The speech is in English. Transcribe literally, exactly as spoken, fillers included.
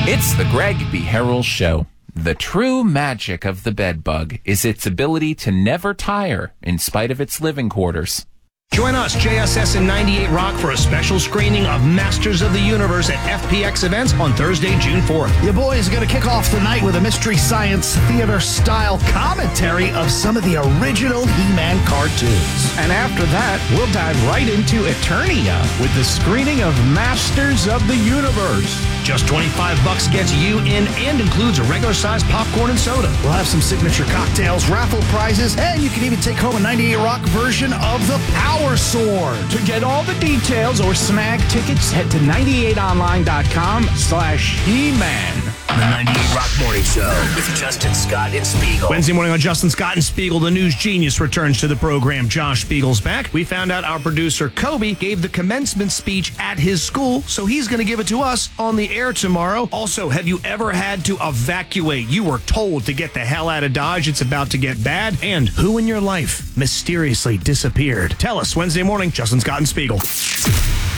It's the Greg B. Harrell Show. The true magic of the bed bug is its ability to never tire in spite of its living quarters. Join us, J S S and ninety-eight Rock, for a special screening of Masters of the Universe at F P X Events on Thursday, June fourth. Your boys are going to kick off the night with a Mystery Science Theater-style commentary of some of the original He-Man cartoons. And after that, we'll dive right into Eternia with the screening of Masters of the Universe. Just twenty-five bucks gets you in and includes a regular-sized popcorn and soda. We'll have some signature cocktails, raffle prizes, and you can even take home a ninety-eight Rock version of the Power Sword. To get all the details or snag tickets, head to ninety-eight online dot com slash He-Man. The ninety-eight Rock Morning Show with Justin Scott and Spiegel. Wednesday morning on Justin Scott and Spiegel, the news genius returns to the program. Josh Spiegel's back. We found out our producer, Kobe, gave the commencement speech at his school, so he's going to give it to us on the air tomorrow. Also, have you ever had to evacuate? You were told to get the hell out of Dodge. It's about to get bad. And who in your life mysteriously disappeared? Tell us Wednesday morning, Justin Scott and Spiegel.